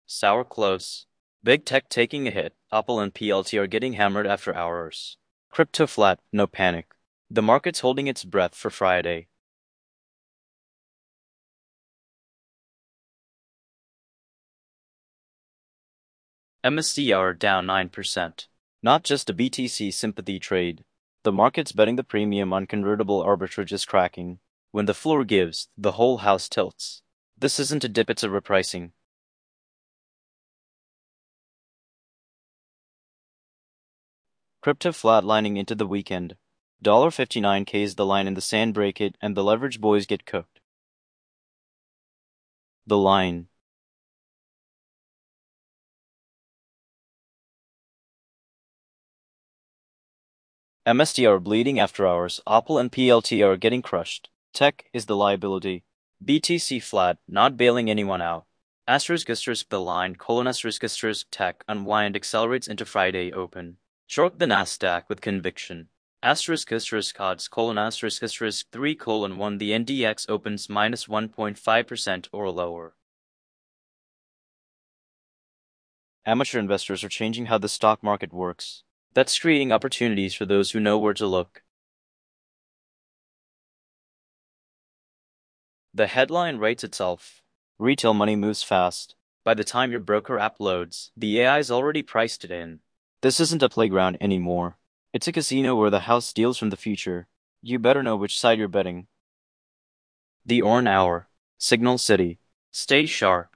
Sour close. Big tech taking a hit. Apple and PLT are getting hammered after hours. Crypto flat, no panic. The market's holding its breath for Friday. MSCI down 9%. Not just a BTC sympathy trade. The market's betting the premium on convertible arbitrage is cracking. When the floor gives, the whole house tilts. This isn't a dip, it's a repricing. Crypto flatlining into the weekend. $59K is the line in the sand, break it, and the leverage boys get cooked. The line. MST are bleeding after hours. Apple and PLT are getting crushed. Tech is the liability. BTC flat, not bailing anyone out. *** the line, *** tech unwind accelerates into Friday open. Short the Nasdaq with conviction. *** odds, *3:1 the NDX opens minus 1.5% or lower. Amateur investors are changing how the stock market works. That's creating opportunities for those who know where to look. The headline writes itself. Retail money moves fast. By the time your broker app loads, the AI's already priced it in. This isn't a playground anymore. It's a casino where the house deals from the future. You better know which side you're betting. The Orn Hour. Signal City. Stay sharp.